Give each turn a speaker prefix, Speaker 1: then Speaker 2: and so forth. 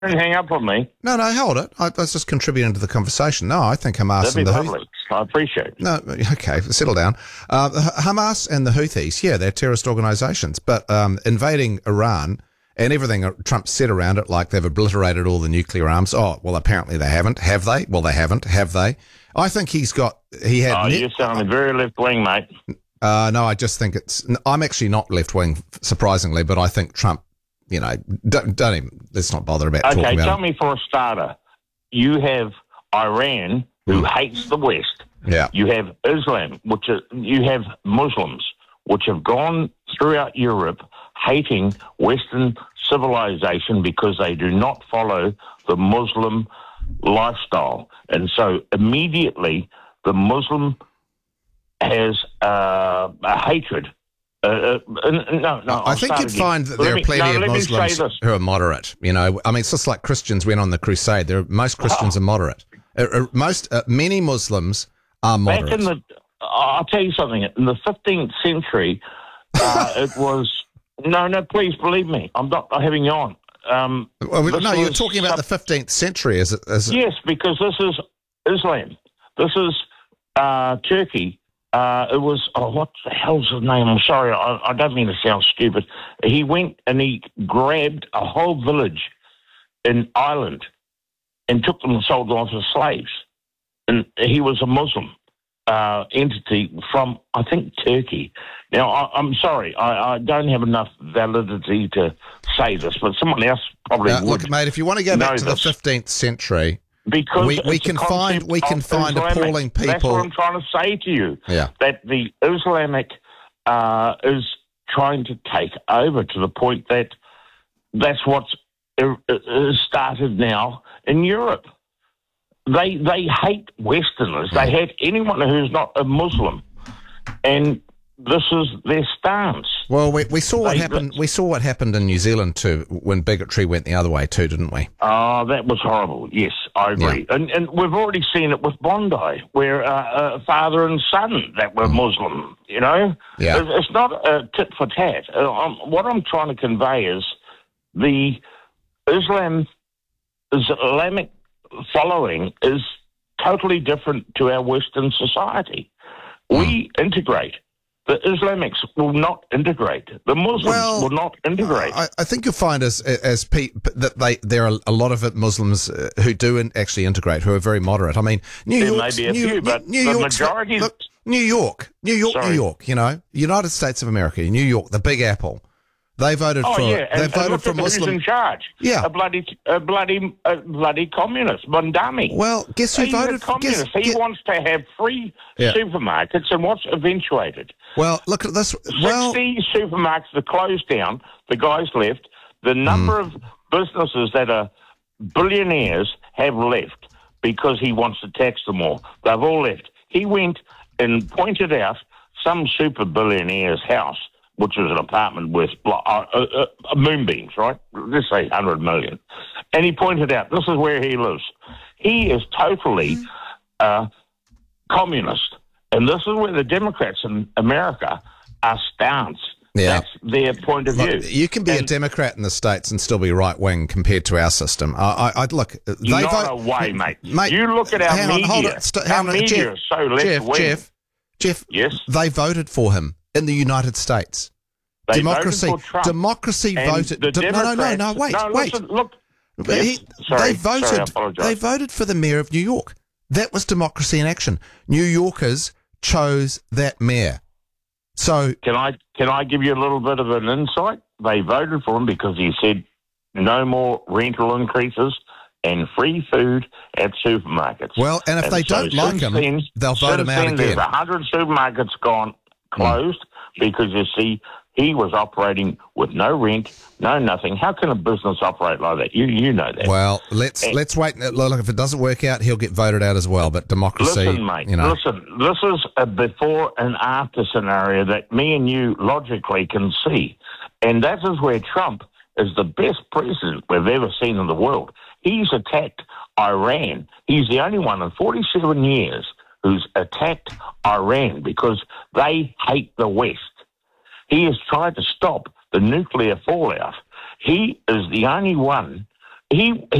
Speaker 1: Don't hang up on me.
Speaker 2: No, hold it. I was just contributing to the conversation. No, I think Hamas
Speaker 1: That'd
Speaker 2: and
Speaker 1: be
Speaker 2: the
Speaker 1: lovely. I appreciate it.
Speaker 2: No, okay, settle down. Hamas and the Houthis, yeah, they're terrorist organisations, but invading Iran and everything Trump said around it, like they've obliterated all the nuclear arms. Oh, well, apparently they haven't. Have they? Well, they haven't. Have they? I think he had...
Speaker 1: you're sounding very left-wing, mate.
Speaker 2: No, I just think I'm actually not left-wing, surprisingly, but I think Trump, don't even, let's not bother about talking about it.
Speaker 1: Okay, tell me for a starter, you have Iran, who hates the West.
Speaker 2: Yeah.
Speaker 1: You have Islam, you have Muslims, which have gone throughout Europe hating Western civilization because they do not follow the Muslim lifestyle. And so immediately the Muslim has a hatred.
Speaker 2: I think you'd find that there are plenty of Muslims who are moderate. It's just like Christians went on the crusade. Most Christians are moderate. Many Muslims are moderate.
Speaker 1: I'll tell you something. In the 15th century, it was... No, please believe me. I'm not having you on.
Speaker 2: You're talking about the 15th century.
Speaker 1: Yes, because this is Islam. This is Turkey. It was, what the hell's his name? I'm sorry, I don't mean to sound stupid. He went and he grabbed a whole village in Ireland and took them and sold them off as slaves. And he was a Muslim entity from, I think, Turkey. Now, I'm sorry, I don't have enough validity to say this, but someone else probably would.
Speaker 2: Look, mate, if you want to go back to the 15th century,
Speaker 1: because
Speaker 2: we can find appalling people.
Speaker 1: That's what I'm trying to say to you.
Speaker 2: Yeah.
Speaker 1: That the Islamic is trying to take over to the point that that's what's started now in Europe. They hate Westerners. They hate anyone who's not a Muslim, and this is their stance.
Speaker 2: Well, we saw what happened. We saw what happened in New Zealand too, when bigotry went the other way too, didn't we?
Speaker 1: Oh, that was horrible. Yes, I agree. Yeah. And we've already seen it with Bondi, where father and son that were Muslim.
Speaker 2: Yeah.
Speaker 1: It's not a tit for tat. What I'm trying to convey is the Islamic following is totally different to our Western society. We integrate. The Islamics will not integrate. The Muslims will not integrate.
Speaker 2: I think you'll find that there are a lot of Muslims who do actually integrate, who are very moderate. I mean,
Speaker 1: there may be a few, but the majority...
Speaker 2: Look, New York, United States of America, New York, the Big Apple. They voted for. They voted for Muslim.
Speaker 1: Who's in charge?
Speaker 2: Yeah,
Speaker 1: a bloody communist, Mondami.
Speaker 2: Well, guess who voted?
Speaker 1: He's a communist. He wants to have free supermarkets, and what's eventuated?
Speaker 2: Well, look at this.
Speaker 1: 60 supermarkets are closed down. The guys left. The number of businesses that are billionaires have left because he wants to tax them all. They've all left. He went and pointed out some super billionaire's house, which was an apartment worth moonbeams, right? Let's say 100 million. And he pointed out, this is where he lives. He is totally communist. And this is where the Democrats in America are stance.
Speaker 2: Yeah.
Speaker 1: That's their point of view.
Speaker 2: You can be a Democrat in the States and still be right-wing compared to our system. Look,
Speaker 1: not a way, mate. You look at our media. Our media is so left-wing.
Speaker 2: Jeff,
Speaker 1: yes?
Speaker 2: They voted for him in the United States. Democracy voted. Wait.
Speaker 1: Listen, look.
Speaker 2: They voted for the mayor of New York. That was democracy in action. New Yorkers chose that mayor. So
Speaker 1: can I give you a little bit of an insight? They voted for him because he said no more rental increases and free food at supermarkets.
Speaker 2: Well, and if they don't like him, they'll vote him out again.
Speaker 1: There's 100 supermarkets closed because, you see, he was operating with no rent, no nothing. How can a business operate like that? You know that.
Speaker 2: Well, let's wait. Look, if it doesn't work out, he'll get voted out as well. But democracy,
Speaker 1: listen, mate. Listen. This is a before and after scenario that me and you logically can see, and that is where Trump is the best president we've ever seen in the world. He's attacked Iran. He's the only one in 47 years who's attacked Iran because they hate the West. He has tried to stop the nuclear fallout. He is the only one he